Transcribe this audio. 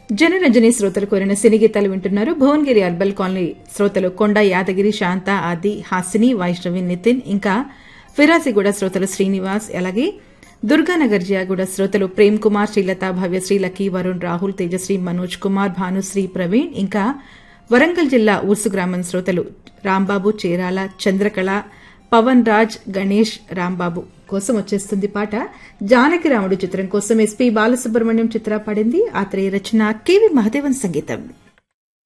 జనరంజని శ్రోతలు కోరిన సినీ గీతాలు వింటున్నారు. భువనగిరి అర్బల్ కాలనీ శ్రోతలు కొండ యాదగిరి, శాంత, ఆది, హాసిని, వైష్ణవి, నితిన్, ఇంకా ఫిరాసిగూడ శ్రోతలు శ్రీనివాస్, అలాగే దుర్గానగర్ జియాగూడ శ్రోతలు ప్రేమ్ కుమార్, శ్రీలత, భవ్యశ్రీ, లక్కీ, వరుణ్, రాహుల్, తేజశ్రీ, మనోజ్ కుమార్, భానుశ్రీ, ప్రవీణ్, ఇంకా వరంగల్ జిల్లా ఊర్సు గ్రామం శ్రోతలు రాంబాబు, చేరాల, చంద్రకళ, పవన్ రాజ్, గణేష్, రాంబాబు కోసం వచ్చేస్తుంది పాట. జానకి రాముడు చిత్రం కోసం ఎస్పీ బాలసుబ్రహ్మణ్యం చిత్ర పాడింది. ఆత్రేయ రచన, కెవి మహదేవన్ సంగీతం.